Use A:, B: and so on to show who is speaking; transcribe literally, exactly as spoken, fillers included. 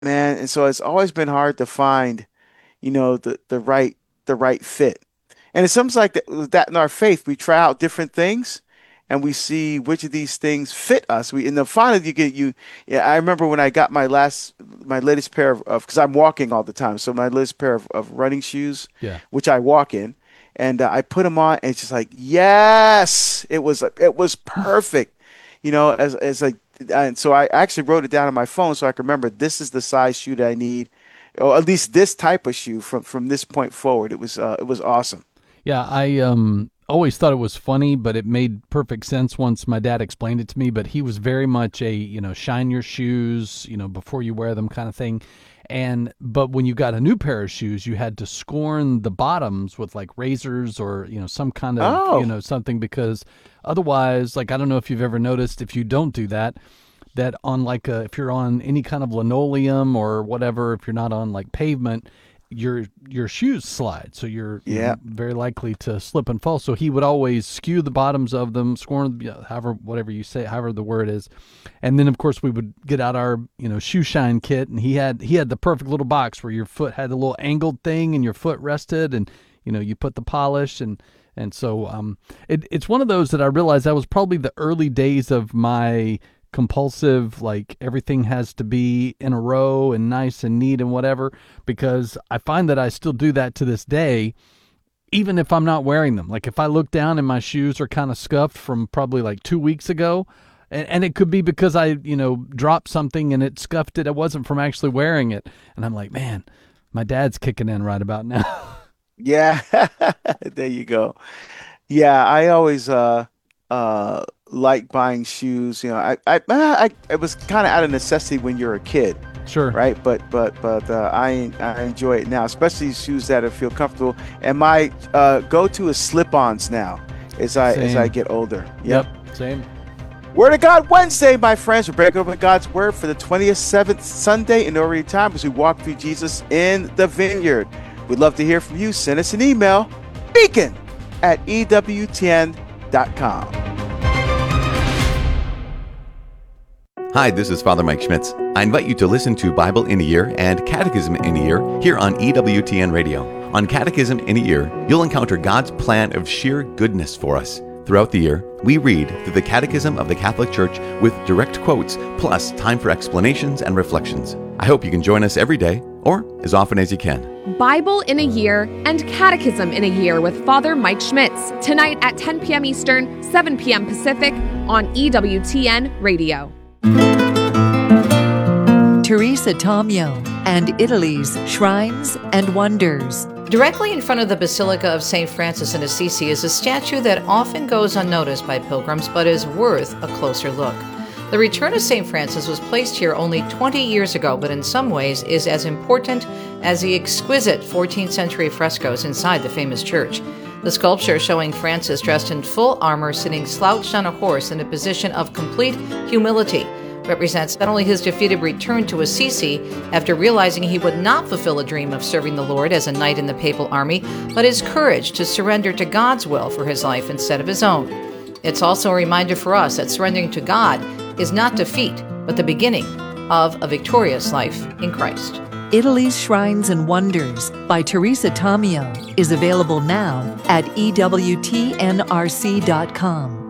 A: man. And so it's always been hard to find, you know, the the right the right fit. And it seems like that, that in our faith, we try out different things and we see which of these things fit us. We, and then finally you get you, yeah, I remember when I got my last, my latest pair of, of, cause I'm walking all the time. So my latest pair of, of running shoes,
B: Yeah.
A: which I walk in, and uh, I put them on and it's just like, yes, it was, it was perfect, you know, as, as like, and so I actually wrote it down on my phone so I can remember this is the size shoe that I need, or at least this type of shoe from, from this point forward. It was, uh, it was awesome.
B: Yeah, I um always thought it was funny, but it made perfect sense once my dad explained it to me. But he was very much a, you know, shine your shoes, you know, before you wear them kind of thing. And but when you got a new pair of shoes, you had to scorn the bottoms with like razors or, you know, some kind of, you
A: Oh,
B: know, something because otherwise, like I don't know if you've ever noticed if you don't do that, that on like a, if you're on any kind of linoleum or whatever, if you're not on like pavement, your your shoes slide, so you're you know
A: yeah.
B: very likely to slip and fall. So he would always skew the bottoms of them, scorn, you know, however whatever you say, however the word is, and then of course we would get out our you know shoe shine kit, and he had he had the perfect little box where your foot had the little angled thing and your foot rested, and you know you put the polish and and so um it, it's one of those that I realized that was probably the early days of my compulsive, like everything has to be in a row and nice and neat and whatever, because I find that I still do that to this day, even if I'm not wearing them. Like if I look down and my shoes are kind of scuffed from probably like two weeks ago, and, and it could be because I, you know, dropped something and it scuffed it. It wasn't from actually wearing it. And I'm like, man, my dad's kicking in right about now.
A: Yeah. There you go. Yeah, I always uh uh like buying shoes. You know, I I I, I it was kind of out of necessity when you're a kid,
B: Sure.
A: right? But but but uh, I I enjoy it now, especially shoes that I feel comfortable. And my uh go-to is slip-ons now as I as I
B: Same.
A: get older.
B: Yep.
A: Yep.
B: Same.
A: Word of God Wednesday, my friends. We're breaking open God's word for the twentieth-seventh Sunday in ordinary time as we walk through Jesus in the vineyard. We'd love to hear from you. Send us an email, beacon at E W T N dot com.
C: Hi, this is Father Mike Schmitz. I invite you to listen to Bible in a Year and Catechism in a Year here on E W T N Radio. On Catechism in a Year, you'll encounter God's plan of sheer goodness for us. Throughout the year, we read through the Catechism of the Catholic Church with direct quotes, plus time for explanations and reflections. I hope you can join us every day, or as often as you can.
D: Bible in a Year and Catechism in a Year with Father Mike Schmitz, tonight at ten p.m. Eastern, seven p.m. Pacific on E W T N Radio.
E: Teresa Tomeo and Italy's Shrines and Wonders.
F: Directly in front of the Basilica of Saint Francis in Assisi is a statue that often goes unnoticed by pilgrims but is worth a closer look. The return of Saint Francis was placed here only twenty years ago, but in some ways is as important as the exquisite fourteenth century frescoes inside the famous church. The sculpture showing Francis dressed in full armor sitting slouched on a horse in a position of complete humility represents not only his defeated return to Assisi after realizing he would not fulfill a dream of serving the Lord as a knight in the papal army, but his courage to surrender to God's will for his life instead of his own. It's also a reminder for us that surrendering to God is not defeat, but the beginning of a victorious life in Christ.
E: Italy's Shrines and Wonders by Teresa Tomeo is available now at E W T N R C dot com.